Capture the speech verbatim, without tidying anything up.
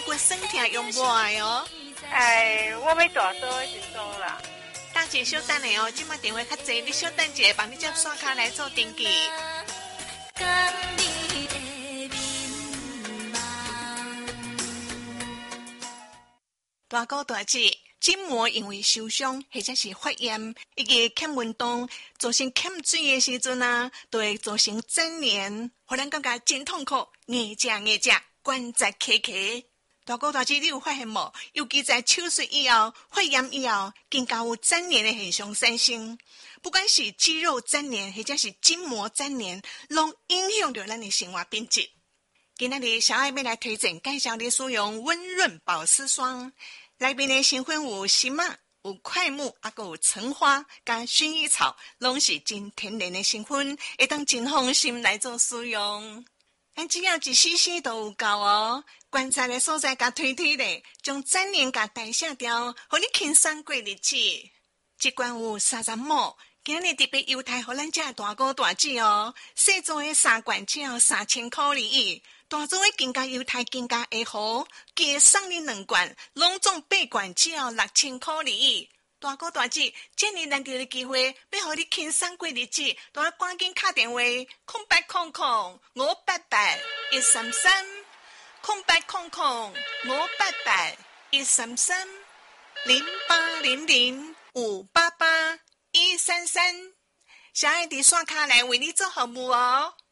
骨酸痛用不来哦。 哎，我要大多一组啦。 大姐稍等下哦，今麦电话较济，你稍等一下，帮你接刷卡来做登记。大哥大姐，筋膜因为受伤或者是发炎，以及欠运动，造成欠水的时阵啊，就会造成粘连，互咱感觉真痛苦，硬只硬只，关节起起。大哥大姐，你有发现无？尤其在手术以后、发炎以后，更加有粘连的现象产生。不管是肌肉粘连，或者是筋膜粘连，拢影响着咱的生活品质。今仔日小爱要来推荐介绍你使用温润保湿霜。内面的成分有新马、有快木，还有橙花、加薰衣草，拢是真天然的成分，会当真放心来做使用。咱只要一 C C 都有够哦，关节的所在甲推推咧，将粘连甲代谢掉，互你轻松过日子。一罐有三十毫升，今日特别优待互咱这大哥大姐哦，小组的三罐只要三千块而已。大组的更加优待更加会好，加送你两罐，拢总八罐只要六千块而已。大哥大姐，今日难得的机会，要互你轻松过日子，都要赶紧打电话，空八空空五八八一三三，空八空空五八八一三三，零八零零五八八一三三，小爱伫刷卡来为你做服务哦。